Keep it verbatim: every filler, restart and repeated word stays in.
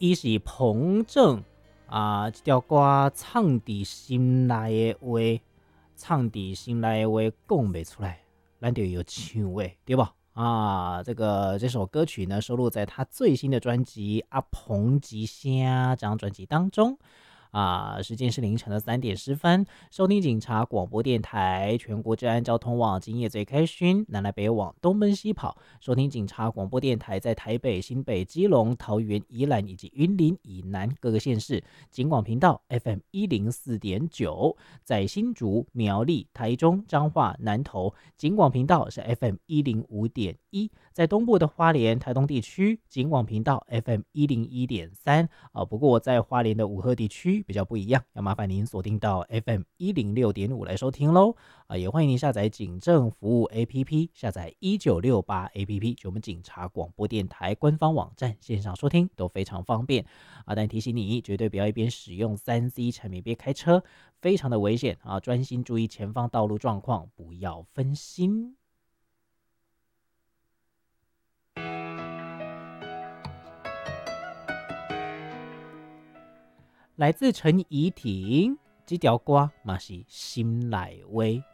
伊是彭正啊，这条歌唱伫心内的话，唱伫心内的话讲不出来，咱就有唱的，对吧？啊，这个这首歌曲呢，收录在他最新的专辑《阿彭吉虾》这张专辑当中。啊，时间是凌晨的三点十分，收听警察广播电台，全国治安交通网今夜最开勋，南来北往，东奔西跑，收听警察广播电台在台北、新北、基隆、桃园、宜兰以及云林以南各个县市，警广频道 F M 一零四点九，在新竹、苗栗、台中、彰化、南投，警广频道是 F M 一零五点一，在东部的花莲、台东地区，警广频道 F M 一零一点三啊，不过在花莲的五鹤地区比较不一样，要麻烦您锁定到 F M 一零六点五来收听喽啊！也欢迎您下载警政服务 A P P， 下载一九六八 A P P， 就我们警察广播电台官方网站，线上收听都非常方便啊！但提醒你，绝对不要一边使用三 C 产品边开车，非常的危险啊！专心注意前方道路状况，不要分心。来自陈怡婷，这条歌嘛是心内话。